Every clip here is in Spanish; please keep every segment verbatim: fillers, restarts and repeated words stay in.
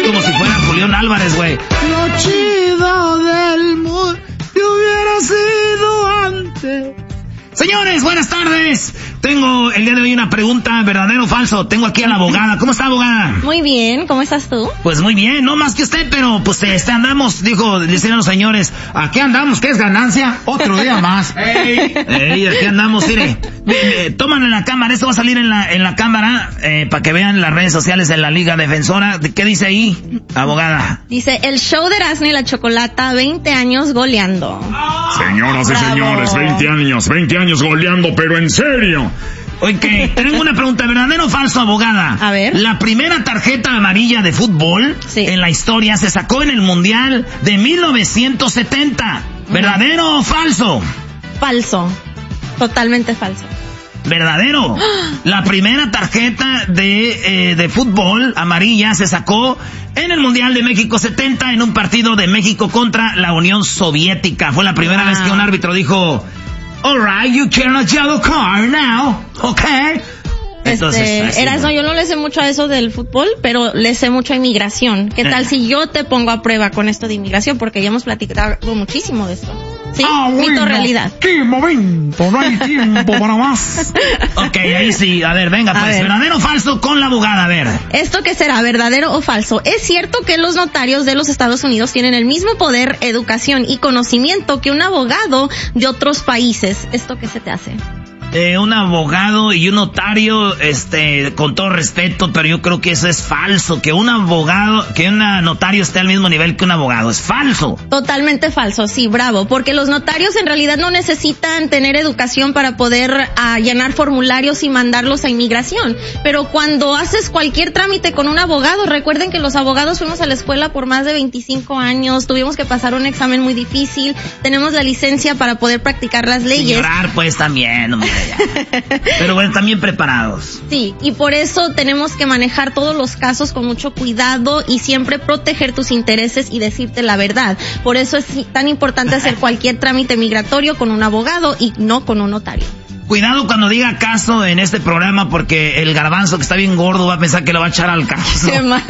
como si fuera Julián Álvarez, güey. Lo chido del mundo hubiera sido antes. Señores, buenas tardes. Tengo el día de hoy una pregunta, ¿verdadero o falso? Tengo aquí a la abogada. ¿Cómo está, abogada? Muy bien, ¿cómo estás tú? Pues muy bien, no más que usted, pero pues este andamos, dijo, decían los señores, aquí andamos, ¿qué es ganancia? Otro día más. ¡Ey! ¡Ey! Aquí andamos, mire. Tómanle la cámara, esto va a salir en la en la cámara, eh, para que vean las redes sociales de la Liga Defensora. ¿Qué dice ahí, abogada? Dice, el show de Erasmo y la Chocolata, veinte años goleando. Señoras y Bravo. señores, veinte años, veinte años goleando, pero en serio. Ok, tengo una pregunta, ¿verdadero o falso, abogada? A ver. La primera tarjeta amarilla de fútbol Sí. en la historia se sacó en el Mundial de mil novecientos setenta. ¿Verdadero o falso? Falso, totalmente falso. ¿Verdadero? La primera tarjeta de, eh, de fútbol amarilla se sacó en el Mundial de México setenta en un partido de México contra la Unión Soviética. Fue la primera Wow. vez que un árbitro dijo, alright, you can a yellow card now, okay? Entonces, este, así, Erasmo, yo no le sé mucho a eso del fútbol, pero le sé mucho a inmigración. ¿Qué tal Eh. si yo te pongo a prueba con esto de inmigración? Porque ya hemos platicado muchísimo de esto. ¿Sí? Ah, Mito bueno, realidad. ¡Qué momento! No hay tiempo para más. Ok, ahí sí, a ver, venga, A pues, ver. ¿verdadero o falso con la abogada? A ver. ¿Esto qué será, verdadero o falso? ¿Es cierto que los notarios de los Estados Unidos tienen el mismo poder, educación y conocimiento que un abogado de otros países? ¿Esto qué se te hace? Eh, un abogado y un notario, este, con todo respeto, pero yo creo que eso es falso, que un abogado, que un notario esté al mismo nivel que un abogado, es falso. Totalmente falso, sí, bravo, porque los notarios en realidad no necesitan tener educación para poder uh, llenar formularios y mandarlos a inmigración, pero cuando haces cualquier trámite con un abogado, recuerden que los abogados fuimos a la escuela por más de veinticinco años, tuvimos que pasar un examen muy difícil, tenemos la licencia para poder practicar las leyes. Sin llorar, pues, también, hombre, ya. Pero bueno, también preparados. Sí, y por eso tenemos que manejar todos los casos con mucho cuidado y siempre proteger tus intereses y decirte la verdad. Por eso es tan importante hacer cualquier trámite migratorio con un abogado y no con un notario. Cuidado cuando diga caso en este programa, porque el garbanzo que está bien gordo va a pensar que lo va a echar al caso. Qué malo.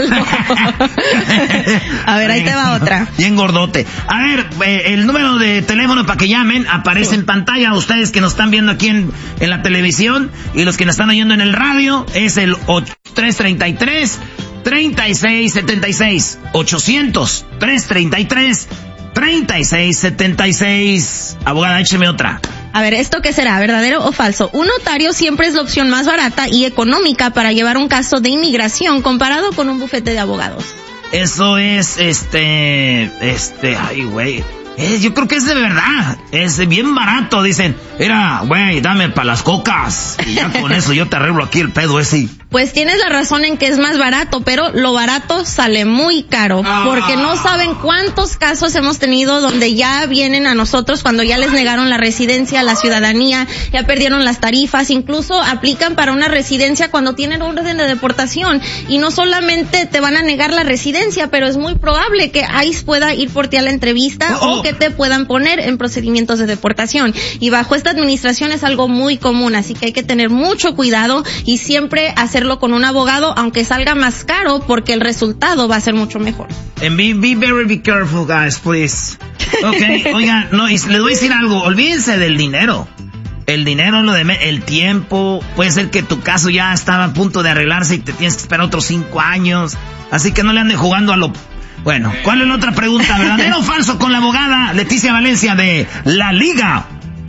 A ver, ahí te va otra. Bien gordote. A ver, eh, el número de teléfono para que llamen aparece Sí. en pantalla. Ustedes que nos están viendo aquí en, en la televisión y los que nos están oyendo en el radio, es el tres treinta y tres, treinta y seis setenta y seis. ochocientos, trescientos treinta y tres, treinta y seis setenta y seis. Abogada, écheme otra. A ver, ¿esto qué será? ¿Verdadero o falso? Un notario siempre es la opción más barata y económica para llevar un caso de inmigración comparado con un bufete de abogados. Eso es, este, este, ay, güey. Eh, yo creo que es de verdad. Es bien barato, dicen. Mira, güey, dame para las cocas. Y ya con eso yo te arreglo aquí el pedo ese. Pues tienes la razón en que es más barato, pero lo barato sale muy caro, porque no saben cuántos casos hemos tenido donde ya vienen a nosotros cuando ya les negaron la residencia, la ciudadanía, ya perdieron las tarifas, incluso aplican para una residencia cuando tienen orden de deportación, y no solamente te van a negar la residencia, pero es muy probable que ICE pueda ir por ti a la entrevista Oh, oh. o que te puedan poner en procedimientos de deportación, y bajo esta administración es algo muy común, así que hay que tener mucho cuidado y siempre hacer con un abogado, aunque salga más caro, porque el resultado va a ser mucho mejor. And be, be very be careful, guys, please. Okay, oigan, no, y les voy a decir algo, olvídense del dinero. El dinero, lo de me- el tiempo, puede ser que tu caso ya estaba a punto de arreglarse y te tienes que esperar otros cinco años. Así que no le anden jugando a lo... Bueno, ¿cuál es la otra pregunta? ¿Verdadero o falso con la abogada Leticia Valencia de La Liga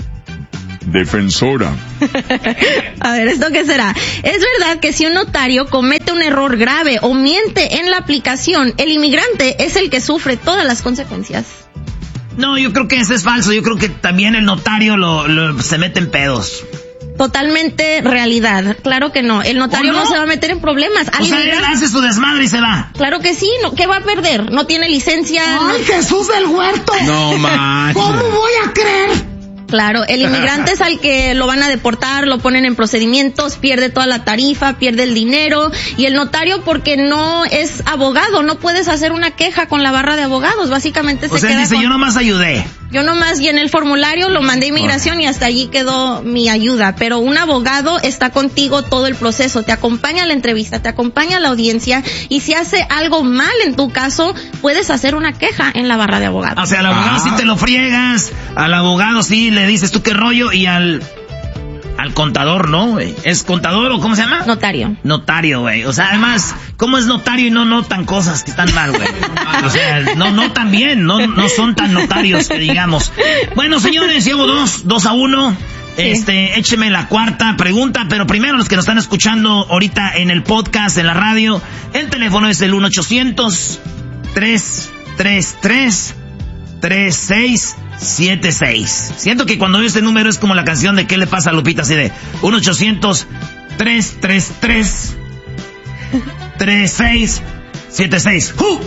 Defensora. A ver, ¿esto qué será? Es verdad que si un notario comete un error grave o miente en la aplicación, el inmigrante es el que sufre todas las consecuencias. No, yo creo que eso es falso. Yo creo que también el notario lo, lo se mete en pedos. Totalmente realidad. Claro que no. El notario ¿O no? no se va a meter en problemas. Al O sea, él inmigrante- hace su desmadre y se va. Claro que sí. No, ¿qué va a perder? No tiene licencia. ¡Ay, Jesús del huerto! No manches. ¿Cómo voy a creer? Claro, el inmigrante es al que lo van a deportar, lo ponen en procedimientos, pierde toda la tarifa, pierde el dinero, y el notario, porque no es abogado, no puedes hacer una queja con la barra de abogados, básicamente O se sea, queda dice, con... yo nomás ayudé. Yo nomás llené el formulario, lo mandé a inmigración y hasta allí quedó mi ayuda. Pero un abogado está contigo todo el proceso, te acompaña a la entrevista, te acompaña a la audiencia y si hace algo mal en tu caso, puedes hacer una queja en la barra de abogados. O sea, al abogado ah. sí te lo friegas, al abogado sí le dices tú qué rollo y al... Al contador, ¿no, güey? ¿Es contador o cómo se llama? Notario. Notario, güey. O sea, además, ¿cómo es notario y no notan cosas que están mal, güey? O sea, no notan bien, no, no son tan notarios que digamos. Bueno, señores, llevo dos, dos a uno. Sí. Este, écheme la cuarta pregunta, pero primero los que nos están escuchando ahorita en el podcast, en la radio, el teléfono es el uno ochocientos, tres tres tres, tres seis siete seis. Siento que cuando veo este número es como la canción de ¿Qué le pasa a Lupita? Así de uno ochocientos, tres tres tres, tres seis siete seis. ¡Uh!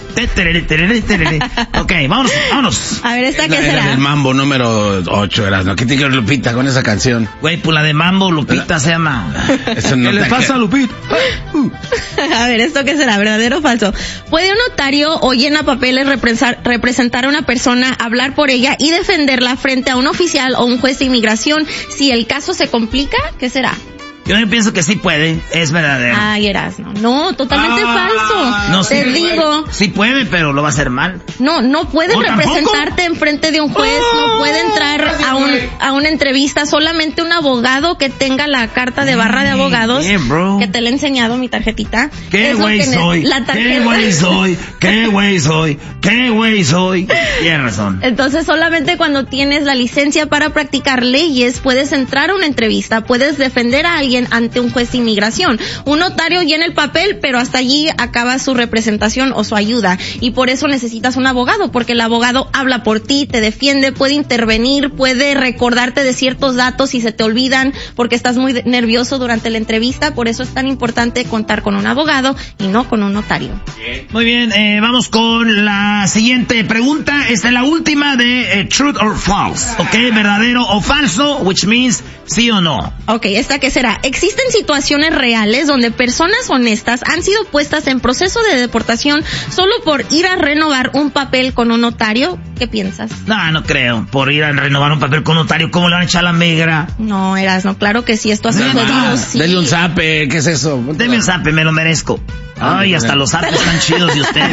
Ok, vámonos, vámonos. A ver, ¿esta qué era, será? Era el Mambo número ocho, eras, ¿no? ¿Qué tiene que ver Lupita con esa canción? Güey, pues la de Mambo, Lupita se llama. Eso no. ¿Qué le pasa a Lupita? Uh. A ver, ¿esto qué será? ¿Verdadero o falso? ¿Puede un notario o llena papeles representar, representar a una persona, hablar por ella y defenderla frente a un oficial o un juez de inmigración si el caso se complica? ¿Qué será? Yo pienso que sí puede, es verdadero. Ay, Erasno. No, totalmente ah, falso. No, Te sí, digo. Sí puede, pero lo va a hacer mal. No, no puede representarte en frente de un juez, oh, no puede entrar a un a una entrevista, solamente un abogado que tenga la carta de barra de abogados, yeah, que te le he enseñado mi tarjetita. ¿Qué güey soy? La ¿Qué güey soy? ¿Qué güey soy? ¿Qué güey soy? Tienes razón. Entonces, solamente cuando tienes la licencia para practicar leyes, puedes entrar a una entrevista, puedes defender a alguien ante un juez de inmigración. Un notario llena el papel, pero hasta allí acaba su representación o su ayuda. Y por eso necesitas un abogado, porque el abogado habla por ti, te defiende, puede intervenir, puede recordarte de ciertos datos si se te olvidan, porque estás muy nervioso durante la entrevista. Por eso es tan importante contar con un abogado y no con un notario. Muy bien, eh, vamos con la siguiente pregunta. Esta es la última de eh, Truth or False. ¿Ok? ¿Verdadero o falso? Which means sí o no. Ok, ¿esta qué será? Existen situaciones reales donde personas honestas han sido puestas en proceso de deportación solo por ir a renovar un papel con un notario. ¿Qué piensas? No, no creo. Por ir a renovar un papel con un notario, ¿cómo le van a echar la migra? No, Erasno, claro que sí, esto ha sucedido, sí. Dele un zape, ¿qué es eso? Deme un zape, me lo merezco. Ay, hasta los zapes están chidos de usted.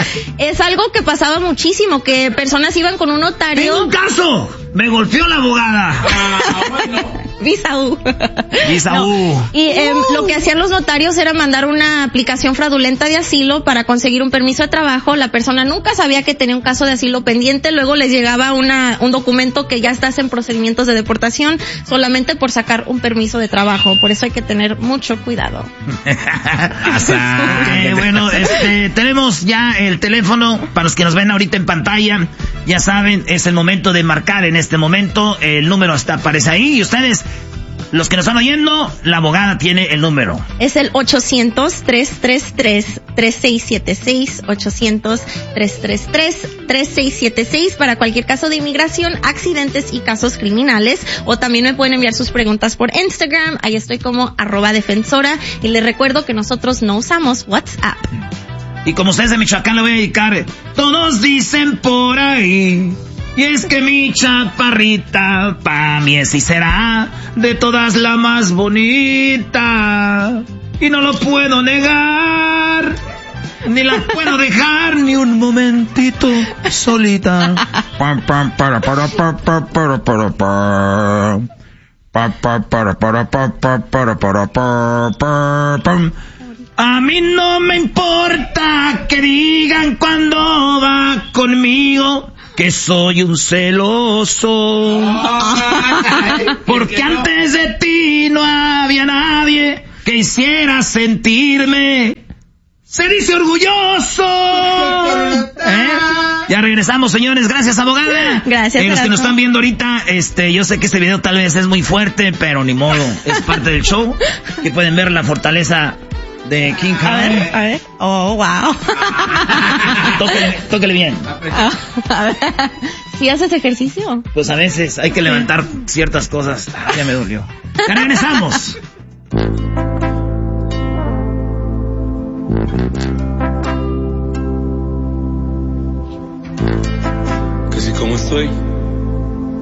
Es algo que pasaba muchísimo, que personas iban con un notario. ¡Tengo un caso! Me golpeó la abogada. Ah, bueno. Visaú. Visaú. No. Y eh, uh. lo que hacían los notarios era mandar una aplicación fraudulenta de asilo para conseguir un permiso de trabajo. La persona nunca sabía que tenía un caso de asilo pendiente. Luego les llegaba una un documento que ya estás en procedimientos de deportación solamente por sacar un permiso de trabajo. Por eso hay que tener mucho cuidado. Okay, bueno, este, tenemos ya el teléfono para los que nos ven ahorita en pantalla. Ya saben, es el momento de marcar en este momento. El número está, aparece ahí. Y ustedes, los que nos están oyendo, la abogada tiene el número. Es el ochocientos, tres tres tres, tres seis siete seis, ochocientos, tres tres tres, tres seis siete seis para cualquier caso de inmigración, accidentes y casos criminales. O también me pueden enviar sus preguntas por Instagram. Ahí estoy como arroba defensora. Y les recuerdo que nosotros no usamos WhatsApp. Y como ustedes de Michoacán, le voy a dedicar. Todos dicen por ahí, y es que mi chaparrita pa' mí es y será de todas la más bonita, y no lo puedo negar, ni la puedo dejar ni un momentito solita. Pam pam para para para para para para para para para para para para pam. A mí no me importa que digan cuando va conmigo que soy un celoso, porque antes de ti no había nadie que hiciera sentirme, se dice orgulloso. ¿Eh? Ya regresamos, señores. Gracias, abogada. Gracias. Eh, los que nos están viendo ahorita, este, yo sé que este video tal vez es muy fuerte, pero ni modo, es parte del show. Que pueden ver la fortaleza de King Kong. A ver, a ver. Oh, wow. Tóquele, tóquele bien. A, a ver. ¿Sí haces ejercicio? Pues a veces hay que levantar ciertas cosas. Ah, ya me dolió. Ya regresamos. Que si como estoy